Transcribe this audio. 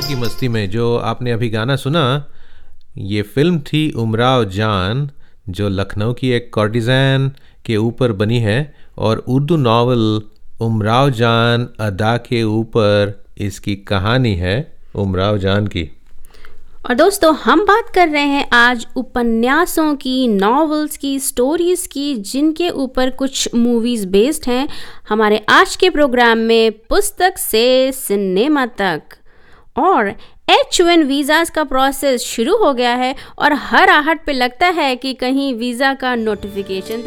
की मस्ती में जो आपने अभी गाना सुना, ये फिल्म थी उमराव जान, जो लखनऊ की एक कॉर्टिज़ान के ऊपर बनी है, और उर्दू नावल उमराव जान अदा के ऊपर इसकी कहानी है उमराव जान की। और दोस्तों, हम बात कर रहे हैं आज उपन्यासों की, नॉवेल्स की, स्टोरीज की, जिनके ऊपर कुछ मूवीज बेस्ड हैं। हमारे आज के प्रोग्राम में पुस्तक से सिनेमा तक। और H1 वीज़ास का प्रोसेस शुरू हो गया है और हर आहट पे लगता है कि कहीं वीज़ा का नोटिफिकेशन